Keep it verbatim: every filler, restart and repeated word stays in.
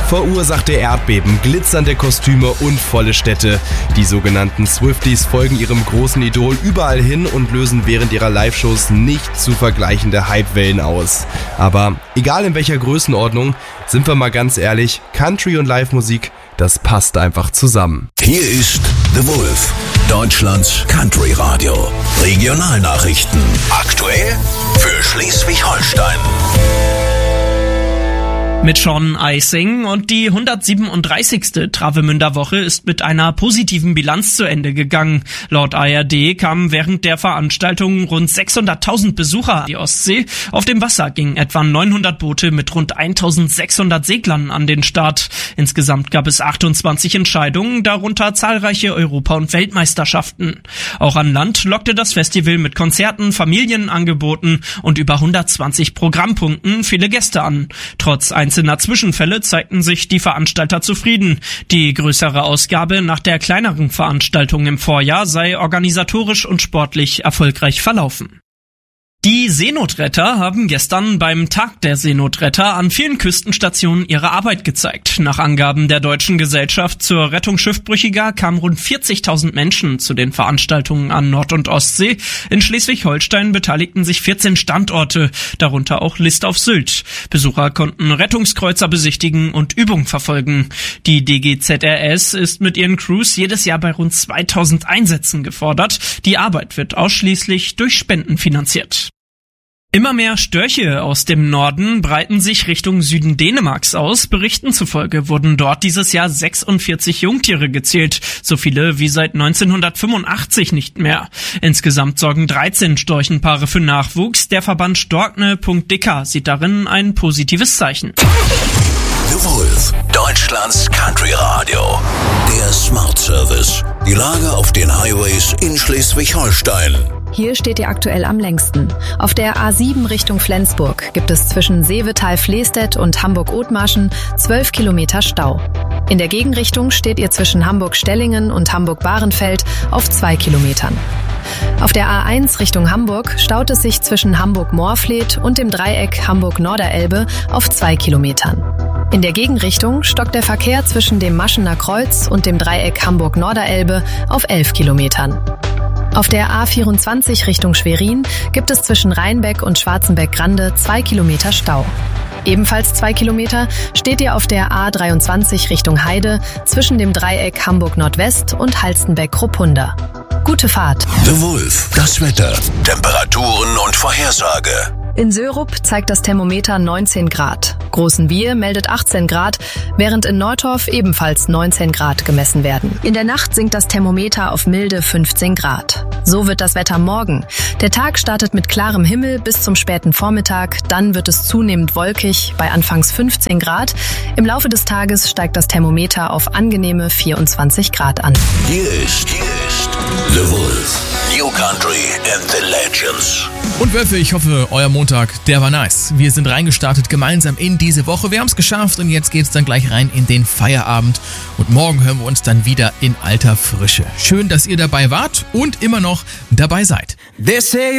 Verursachte Erdbeben, glitzernde Kostüme und volle Städte. Die sogenannten Swifties folgen ihrem großen Idol überall hin und lösen während ihrer Live-Shows nicht zu vergleichende Hypewellen aus. Aber egal in welcher Größenordnung, sind wir mal ganz ehrlich, Country und Live-Musik, das passt einfach zusammen. Hier ist The Wolf, Deutschlands Country-Radio. Regionalnachrichten. Aktuell für Schleswig-Holstein. Mit Sean Icing und die hundertsiebenunddreißigste Travemünder-Woche ist mit einer positiven Bilanz zu Ende gegangen. Laut A R D kamen während der Veranstaltung rund sechshunderttausend Besucher an die Ostsee. Auf dem Wasser gingen etwa neunhundert Boote mit rund eintausendsechshundert Seglern an den Start. Insgesamt gab es achtundzwanzig Entscheidungen, darunter zahlreiche Europa- und Weltmeisterschaften. Auch an Land lockte das Festival mit Konzerten, Familienangeboten und über hundertzwanzig Programmpunkten viele Gäste an. Trotz einzelner Zwischenfälle zeigten sich die Veranstalter zufrieden. Die größere Ausgabe nach der kleineren Veranstaltung im Vorjahr sei organisatorisch und sportlich erfolgreich verlaufen. Die Seenotretter haben gestern beim Tag der Seenotretter an vielen Küstenstationen ihre Arbeit gezeigt. Nach Angaben der Deutschen Gesellschaft zur Rettung Schiffbrüchiger kamen rund vierzigtausend Menschen zu den Veranstaltungen an Nord- und Ostsee. In Schleswig-Holstein beteiligten sich vierzehn Standorte, darunter auch List auf Sylt. Besucher konnten Rettungskreuzer besichtigen und Übungen verfolgen. Die D G Z R S ist mit ihren Crews jedes Jahr bei rund zweitausend Einsätzen gefordert. Die Arbeit wird ausschließlich durch Spenden finanziert. Immer mehr Störche aus dem Norden breiten sich Richtung Süden Dänemarks aus. Berichten zufolge wurden dort dieses Jahr sechsundvierzig Jungtiere gezählt, so viele wie seit neunzehnhundertfünfundachtzig nicht mehr. Insgesamt sorgen dreizehn Storchenpaare für Nachwuchs. Der Verband Storkne Punkt D K sieht darin ein positives Zeichen. The Wolf, Deutschlands Country Radio. Der Smart Service. Die Lage auf den Highways in Schleswig-Holstein. Hier steht ihr aktuell am längsten. Auf der A sieben Richtung Flensburg gibt es zwischen Seevetal-Flestedt und Hamburg-Othmarschen zwölf Kilometer Stau. In der Gegenrichtung steht ihr zwischen Hamburg-Stellingen und Hamburg-Bahrenfeld auf zwei Kilometern. Auf der A eins Richtung Hamburg staut es sich zwischen Hamburg-Moorfleet und dem Dreieck Hamburg-Norderelbe auf zwei Kilometern. In der Gegenrichtung stockt der Verkehr zwischen dem Maschener Kreuz und dem Dreieck Hamburg-Norderelbe auf elf Kilometern. Auf der A vierundzwanzig Richtung Schwerin gibt es zwischen Rheinbeck und Schwarzenbeck-Grande zwei Kilometer Stau. Ebenfalls zwei Kilometer steht ihr auf der A dreiundzwanzig Richtung Heide zwischen dem Dreieck Hamburg-Nordwest und Halstenbeck-Kruppunda. Gute Fahrt. The Wolf, das Wetter, Temperaturen und Vorhersage. In Sörup zeigt das Thermometer neunzehn Grad. Großenbier meldet achtzehn Grad, während in Neutorf ebenfalls neunzehn Grad gemessen werden. In der Nacht sinkt das Thermometer auf milde fünfzehn Grad. So wird das Wetter morgen. Der Tag startet mit klarem Himmel bis zum späten Vormittag, dann wird es zunehmend wolkig bei anfangs fünfzehn Grad. Im Laufe des Tages steigt das Thermometer auf angenehme vierundzwanzig Grad an. Hier ist, hier ist The Wolf, New Country and the Legends. Und Wölfe, ich hoffe, euer Montag, der war nice. Wir sind reingestartet gemeinsam in diese Woche. Wir haben es geschafft und jetzt geht's dann gleich rein in den Feierabend. Und morgen hören wir uns dann wieder in alter Frische. Schön, dass ihr dabei wart und immer noch dabei seid.